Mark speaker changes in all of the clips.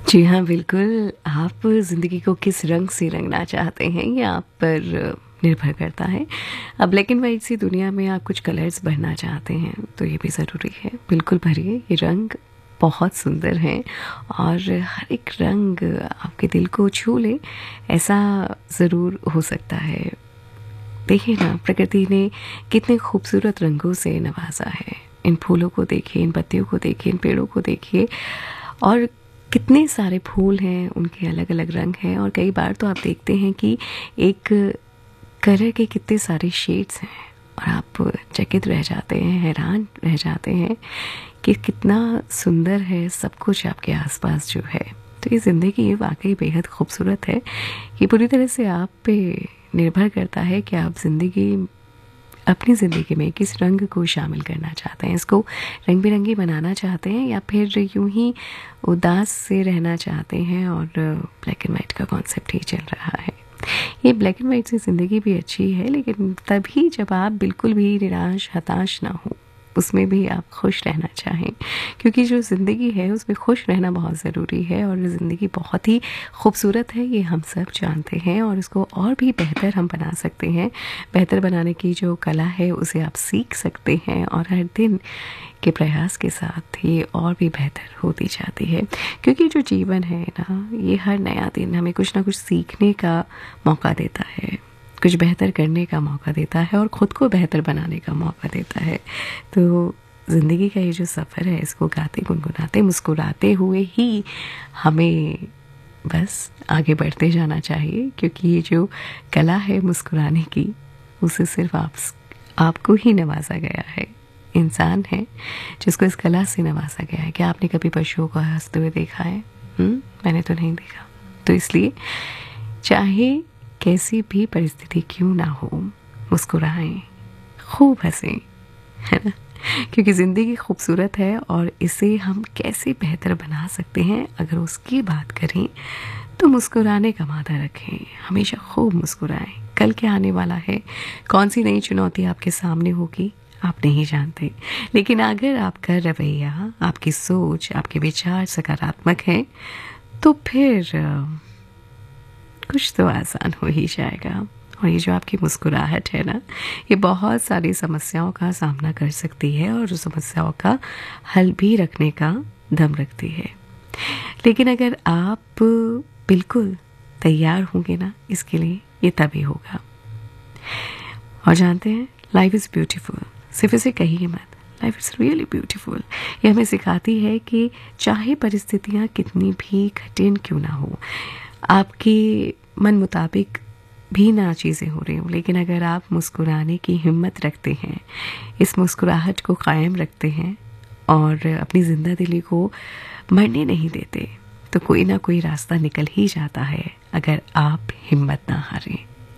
Speaker 1: जी हाँ, बिल्कुल। आप ज़िंदगी को किस रंग से रंगना चाहते हैं, ये आप पर निर्भर करता है। अब ब्लैक एंड वाइट सी दुनिया में आप कुछ कलर्स भरना चाहते हैं, तो ये भी ज़रूरी है। बिल्कुल भरिए, ये रंग बहुत सुंदर हैं और हर एक रंग आपके दिल को छू ले, ऐसा ज़रूर हो सकता है। देखिए ना, प्रकृति ने कितने खूबसूरत रंगों से नवाज़ा है। इन फूलों को देखिए, इन पत्तियों को देखिए, इन पेड़ों को देखिए और कितने सारे फूल हैं, उनके अलग-अलग रंग हैं और कई बार तो आप देखते हैं कि एक कलर के कितने सारे शेड्स हैं और आप चकित रह जाते हैं, हैरान रह जाते हैं कि कितना सुंदर है सब कुछ आपके आसपास जो है। तो ये ज़िंदगी ये वाक़ई बेहद खूबसूरत है। ये पूरी तरह से आप पे निर्भर करता है कि आप अपनी ज़िंदगी में किस रंग को शामिल करना चाहते हैं, इसको रंग-बिरंगी बनाना चाहते हैं या फिर यूं ही उदास से रहना चाहते हैं और ब्लैक एंड वाइट का कॉन्सेप्ट ही चल रहा है। ये ब्लैक एंड वाइट से ज़िंदगी भी अच्छी है, लेकिन तभी जब आप बिल्कुल भी निराश, हताश ना हो, उसमें भी आप खुश रहना चाहें, क्योंकि जो ज़िंदगी है उसमें खुश रहना बहुत ज़रूरी है और ज़िंदगी बहुत ही खूबसूरत है, ये हम सब जानते हैं और इसको और भी बेहतर हम बना सकते हैं। बेहतर बनाने की जो कला है उसे आप सीख सकते हैं और हर दिन के प्रयास के साथ ये और भी बेहतर होती जाती है, क्योंकि जो जीवन है ना, ये हर नया दिन हमें कुछ ना कुछ सीखने का मौका देता है, कुछ बेहतर करने का मौका देता है और ख़ुद को बेहतर बनाने का मौका देता है। तो ज़िंदगी का ये जो सफ़र है, इसको गाते गुनगुनाते मुस्कुराते हुए ही हमें बस आगे बढ़ते जाना चाहिए, क्योंकि ये जो कला है मुस्कुराने की, उसे सिर्फ आपको ही नवाजा गया है। इंसान है जिसको इस कला से नवाजा गया है। क्या आपने कभी पशुओं को हंसते हुए देखा है? मैंने तो नहीं देखा। तो इसलिए चाहे कैसी भी परिस्थिति क्यों ना हो, मुस्कुराएं, खूब हंसें, है ना? क्योंकि ज़िंदगी खूबसूरत है और इसे हम कैसे बेहतर बना सकते हैं, अगर उसकी बात करें तो मुस्कुराने का मादा रखें, हमेशा खूब मुस्कुराएं। कल क्या आने वाला है, कौन सी नई चुनौती आपके सामने होगी, आप नहीं जानते, लेकिन अगर आपका रवैया, आपकी सोच, आपके विचार सकारात्मक हैं, तो फिर कुछ तो आसान हो ही जाएगा। और ये जो आपकी मुस्कुराहट है ना, ये बहुत सारी समस्याओं का सामना कर सकती है और समस्याओं का हल भी रखने का दम रखती है। लेकिन अगर आप बिल्कुल तैयार होंगे ना इसके लिए, ये तभी होगा। और जानते हैं, लाइफ इज़ ब्यूटीफुल, सिर्फ इसे कहिए मत, लाइफ इज़ रियली ब्यूटीफुल। ये हमें सिखाती है कि चाहे परिस्थितियाँ कितनी भी कठिन क्यों ना हो, आपके मन मुताबिक भी ना चीज़ें हो रही हों, लेकिन अगर आप मुस्कुराने की हिम्मत रखते हैं, इस मुस्कुराहट को कायम रखते हैं और अपनी ज़िंदा दिली को मरने नहीं देते, तो कोई ना कोई रास्ता निकल ही जाता है, अगर आप हिम्मत ना हारें।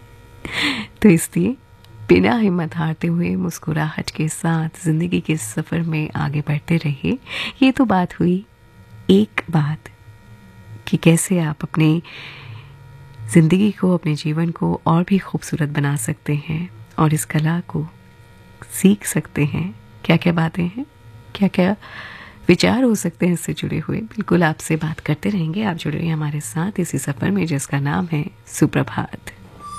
Speaker 1: तो इसलिए बिना हिम्मत हारते हुए मुस्कुराहट के साथ ज़िंदगी के सफ़र में आगे बढ़ते रहिए। ये तो बात हुई एक बात कि कैसे आप अपने ज़िंदगी को, अपने जीवन को और भी खूबसूरत बना सकते हैं और इस कला को सीख सकते हैं। क्या क्या बातें हैं, क्या क्या विचार हो सकते हैं इससे जुड़े हुए, बिल्कुल आपसे बात करते रहेंगे। आप जुड़े रहिए हमारे साथ इसी सफ़र में जिसका नाम है सुप्रभात।